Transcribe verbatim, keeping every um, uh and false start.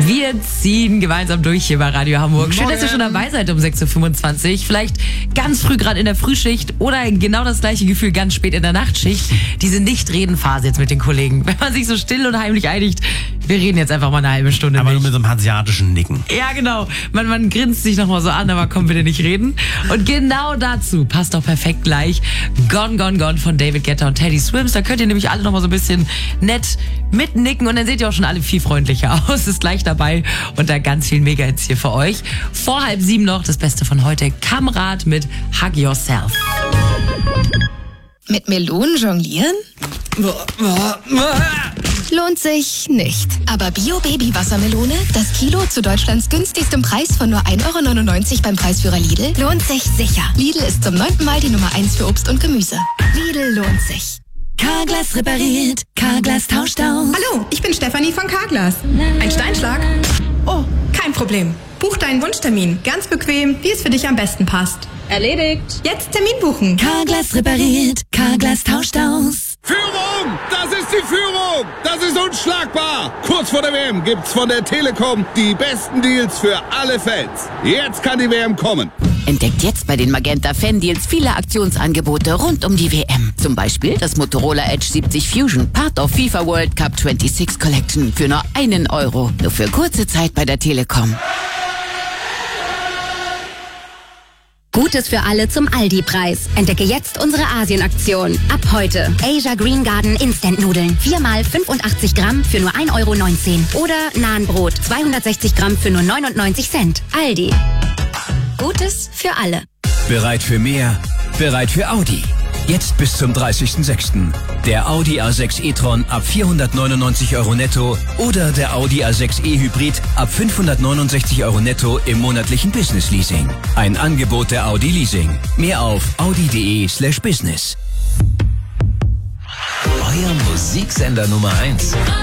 Wir ziehen gemeinsam durch hier bei Radio Hamburg. Schön, dass ihr schon dabei seid um sechs Uhr fünfundzwanzig. Vielleicht ganz früh gerade in der Frühschicht oder genau das gleiche Gefühl ganz spät in der Nachtschicht. Diese Nicht-Reden-Phase jetzt mit den Kollegen. Wenn man sich so still und heimlich einigt, wir reden jetzt einfach mal eine halbe Stunde. Aber nicht. nur mit so einem asiatischen Nicken. Ja, genau. Man, man grinst sich nochmal so an, aber komm, bitte nicht reden. Und genau dazu passt doch perfekt gleich Gone, Gone, Gone von David Guetta und Teddy Swims. Da könnt ihr nämlich alle nochmal so ein bisschen nett mitnicken und dann seht ihr auch schon alle viel freundlicher aus. Ist gleich dabei und da ganz viel Mega-Hits hier für euch. Vor halb sieben noch das Beste von heute. Kamrat mit Hug Yourself. Mit Melonen jonglieren? Lohnt sich nicht. Aber Bio-Baby-Wassermelone, das Kilo zu Deutschlands günstigstem Preis von nur ein Euro neunundneunzig beim Preisführer Lidl, lohnt sich sicher. Lidl ist zum neunten Mal die Nummer eins für Obst und Gemüse. Lidl lohnt sich. Carglass repariert, Carglass tauscht aus. Hallo, ich bin Stefanie von Carglass. Ein Steinschlag? Oh, kein Problem. Buch deinen Wunschtermin. Ganz bequem, wie es für dich am besten passt. Erledigt. Jetzt Termin buchen. Carglass repariert, Carglass tauscht aus. Führung! Das ist die Führung! Das ist unschlagbar! Kurz vor der W M gibt's von der Telekom die besten Deals für alle Fans. Jetzt kann die W M kommen. Entdeckt jetzt bei den Magenta Fan Deals viele Aktionsangebote rund um die W M. Zum Beispiel das Motorola Edge siebzig Fusion, Part of FIFA World Cup sechsundzwanzig Collection für nur einen Euro. Nur für kurze Zeit bei der Telekom. Gutes für alle zum Aldi-Preis. Entdecke jetzt unsere Asien-Aktion. Ab heute Asia Green Garden Instant-Nudeln. viermal fünfundachtzig Gramm für nur ein Euro neunzehn. Oder Nahenbrot zweihundertsechzig Gramm für nur neunundneunzig Cent. Aldi. Gutes für alle. Bereit für mehr? Bereit für Audi. Jetzt bis zum dreißigsten sechsten Der Audi A sechs e-tron ab vierhundertneunundneunzig Euro netto oder der Audi A sechs e-Hybrid ab fünfhundertneunundsechzig Euro netto im monatlichen Business-Leasing. Ein Angebot der Audi Leasing. Mehr auf audi.de slash business. Euer Musiksender Nummer eins.